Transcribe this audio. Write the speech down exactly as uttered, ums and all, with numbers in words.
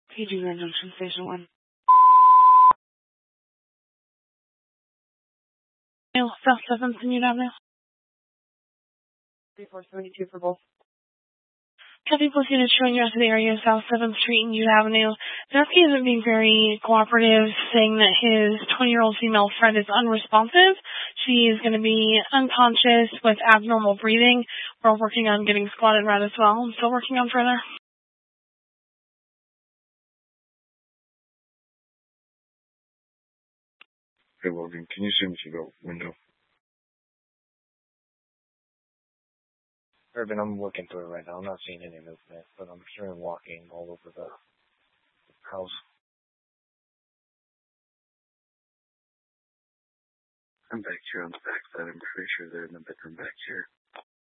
Paging Grand Junction Station one. South seventh and Union Avenue. three four seven two for both. Copy, plus unit showing you out to the area of South seventh Street and Union Avenue. Zarefsky isn't being very cooperative, saying that his twenty-year-old female friend is unresponsive. She is going to be unconscious with abnormal breathing. We're working on getting squatted right as well. I'm still working on further. Hey, Logan, can you see me through the window? Urban, I'm looking through it right now. I'm not seeing any movement, but I'm hearing walking all over the house. I'm back here on the back side. I'm pretty sure they're in the bedroom back here.